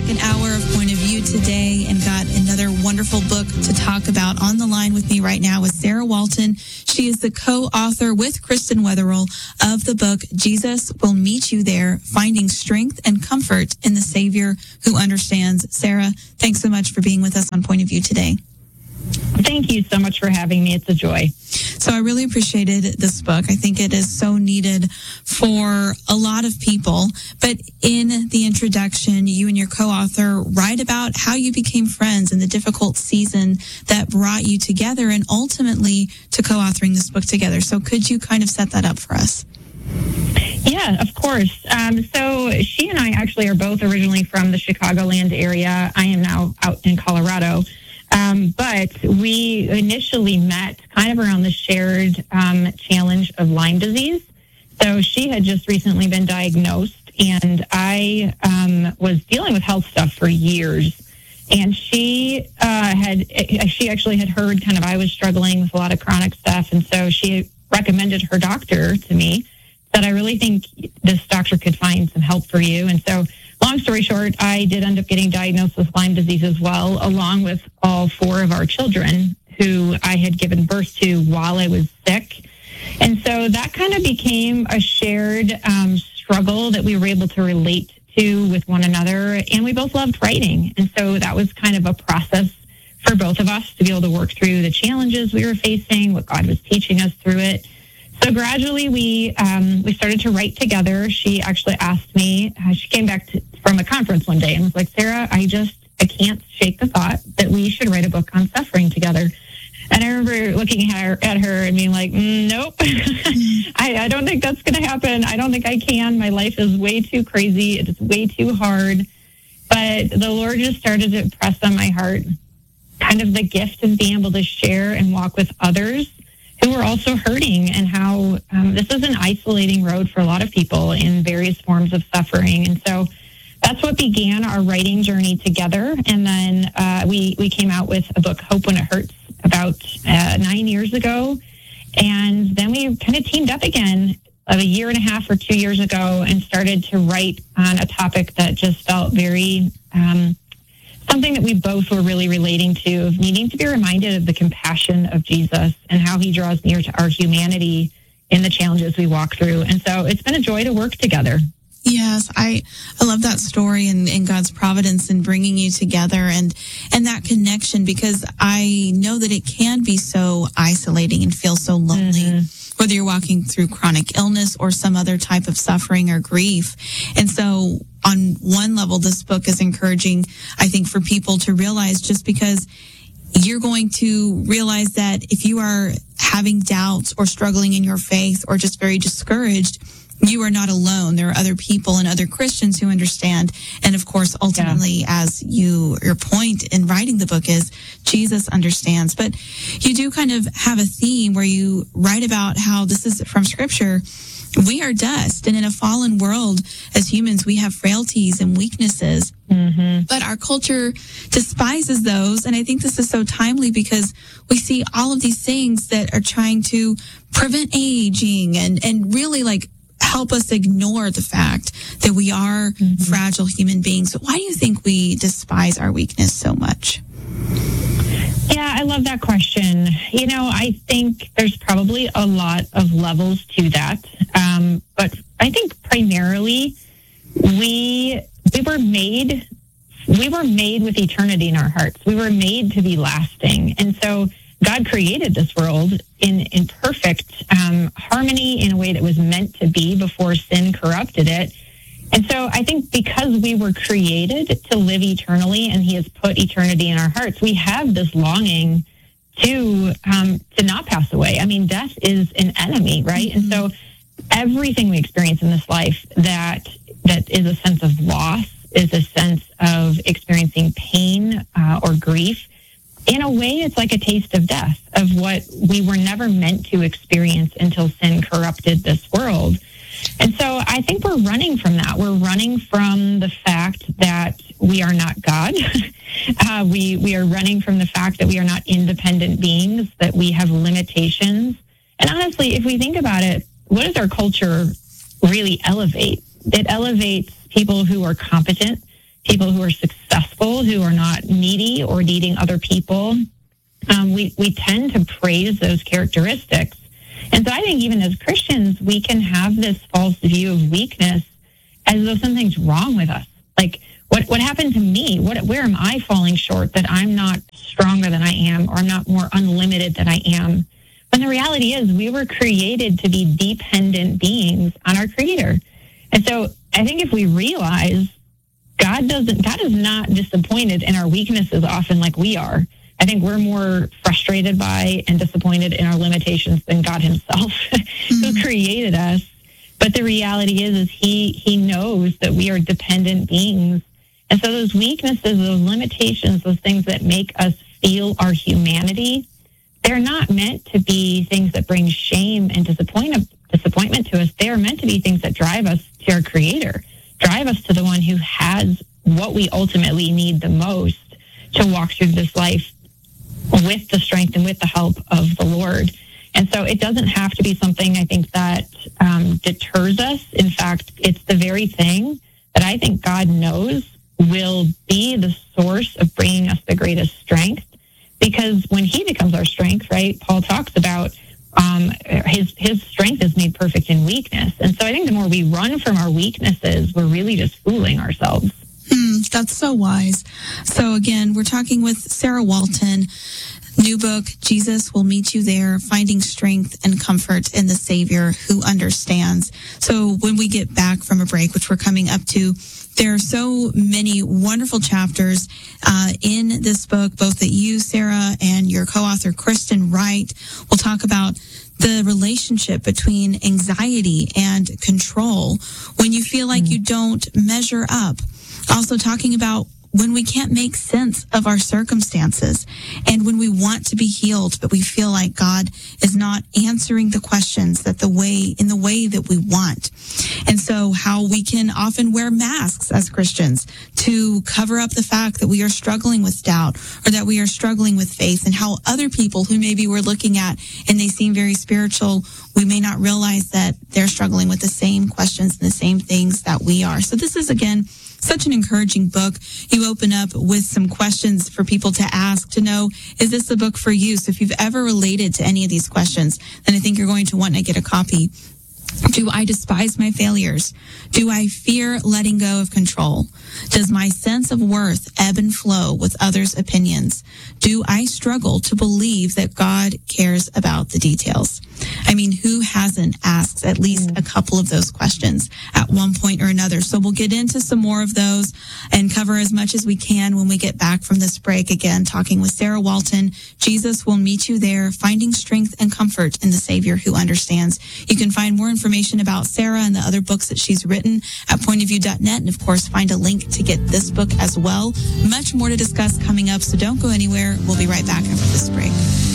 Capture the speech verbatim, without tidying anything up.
second hour of Point of View today and got another wonderful book to talk about. On the line with me right now is Sarah Walton. She is the co-author with Kristen Wetherell of the book, Jesus Will Meet You There, Finding Strength and Comfort in the Savior Who Understands. Sarah, thanks so much for being with us on Point of View today. Thank you so much for having me. It's a joy. So I really appreciated this book. I think it is so needed for a lot of people. But in the introduction, you and your co-author write about how you became friends and the difficult season that brought you together and ultimately to co-authoring this book together. So could you kind of set that up for us? Yeah, of course. Um, so she and I actually are both originally from the Chicagoland area. I am now out in Colorado. Um, but we initially met kind of around the shared um, challenge of Lyme disease. So she had just recently been diagnosed, and I um, was dealing with health stuff for years. And she uh, had, she actually had heard kind of I was struggling with a lot of chronic stuff, and so she recommended her doctor to me. Said, I really think this doctor could find some help for you. And so, long story short, I did end up getting diagnosed with Lyme disease as well, along with all four of our children who I had given birth to while I was sick. And so that kind of became a shared um, struggle that we were able to relate to with one another. And we both loved writing. And so that was kind of a process for both of us to be able to work through the challenges we were facing, what God was teaching us through it. So gradually, we um, we started to write together. She actually asked me, uh, she came back to, from a conference one day and was like, Sarah, I just, I can't shake the thought that we should write a book on suffering together. And I remember looking at her, at her and being like, mm, nope, I, I don't think that's going to happen. I don't think I can. My life is way too crazy. It is way too hard. But the Lord just started to press on my heart kind of the gift of being able to share and walk with others who were also hurting, and how um, this is an isolating road for a lot of people in various forms of suffering. And so that's what began our writing journey together. And then uh, we, we came out with a book, Hope When It Hurts, about uh, nine years ago. And then we kind of teamed up again a year and a half or two years ago and started to write on a topic that just felt very... Um, something that we both were really relating to, of needing to be reminded of the compassion of Jesus and how he draws near to our humanity in the challenges we walk through. And so it's been a joy to work together. Yes, I, I love that story and, and God's providence in bringing you together and, and that connection, because I know that it can be so isolating and feel so lonely. Mm-hmm. Whether you're walking through chronic illness or some other type of suffering or grief. And so on one level, this book is encouraging, I think, for people to realize, just because you're going to realize that if you are having doubts or struggling in your faith or just very discouraged, you are not alone. There are other people and other Christians who understand. And of course, ultimately, yeah. as you, your point in writing the book is, Jesus understands. But you do kind of have a theme where you write about how this is from Scripture. We are dust, and in a fallen world, as humans, we have frailties and weaknesses. Mm-hmm. But our culture despises those, and I think this is so timely because we see all of these things that are trying to prevent aging and, and really like help us ignore the fact that we are mm-hmm. fragile human beings. So why do you think we despise our weakness so much? Yeah, I love that question. You know, I think there's probably a lot of levels to that. Um, but I think primarily we we were made we were made with eternity in our hearts. We were made to be lasting. And so God created this world in, in perfect um, harmony, in a way that was meant to be before sin corrupted it. And so I think because we were created to live eternally, and he has put eternity in our hearts, we have this longing to um, to not pass away. I mean, death is an enemy, right? Mm-hmm. And so everything we experience in this life that that is a sense of loss, is a sense of experiencing pain uh, or grief. In a way, it's like a taste of death, of what we were never meant to experience until sin corrupted this world. And so I think we're running from that. We're running from the fact that we are not God. uh, we we are running from the fact that we are not independent beings, that we have limitations. And honestly, if we think about it, what does our culture really elevate? It elevates people who are competent, people who are successful, who are not needy or needing other people, um, we, we tend to praise those characteristics. And so I think even as Christians, we can have this false view of weakness as though something's wrong with us. Like, what, what happened to me? What, where am I falling short that I'm not stronger than I am, or I'm not more unlimited than I am? When the reality is we were created to be dependent beings on our Creator. And so I think if we realize God doesn't, God is not disappointed in our weaknesses often like we are. I think we're more frustrated by and disappointed in our limitations than God himself, mm-hmm. who created us. But the reality is, is he, he knows that we are dependent beings. And so those weaknesses, those limitations, those things that make us feel our humanity, they're not meant to be things that bring shame and disappointment, disappointment to us. They are meant to be things that drive us to our Creator, drive us to the one who has what we ultimately need the most to walk through this life with the strength and with the help of the Lord. And so it doesn't have to be something, I think, that um, deters us. In fact, it's the very thing that I think God knows will be the source of bringing us the greatest strength. Because when he becomes our strength, right, Paul talks about um, his his strength is made perfect in weakness. And so I think the more we run from our weaknesses, we're really just fooling ourselves. Hmm, that's so wise. So again, we're talking with Sarah Walton. New book, Jesus Will Meet You There, Finding Strength and Comfort in the Savior Who Understands. So when we get back from a break, which we're coming up to, there are so many wonderful chapters uh, in this book, both that you, Sarah, and your co-author, Kristen Wright, will talk about the relationship between anxiety and control when you feel like you don't measure up. Also talking about when we can't make sense of our circumstances and when we want to be healed, but we feel like God is not answering the questions that the way, in the way that we want. And so how we can often wear masks as Christians to cover up the fact that we are struggling with doubt or that we are struggling with faith, and how other people who maybe we're looking at and they seem very spiritual, we may not realize that they're struggling with the same questions and the same things that we are. So this is, again, such an encouraging book. You open up with some questions for people to ask to know, is this a book for you? So if you've ever related to any of these questions, then I think you're going to want to get a copy. Do I despise my failures? Do I fear letting go of control? Does my sense of worth ebb and flow with others' opinions? Do I struggle to believe that God cares about the details? I mean, who hasn't asked at least a couple of those questions at one point or another? So we'll get into some more of those and cover as much as we can when we get back from this break. Again, talking with Sarah Walton. Jesus Will Meet You There, Finding Strength and Comfort in the Savior Who Understands. You can find more information about Sarah and the other books that she's written at point of view dot net, and of course find a link to get this book as well. Much more to discuss coming up, so don't go anywhere. We'll be right back after this break.